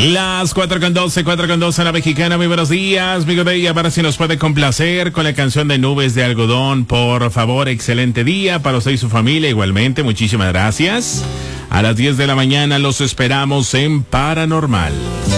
Las 4:12 en la mexicana. Muy buenos días, amigo de ella. Para si nos puede complacer con la canción de Nubes de Algodón, por favor. Excelente día para usted y su familia. Igualmente, muchísimas gracias. A las 10 de la mañana los esperamos en Paranormal.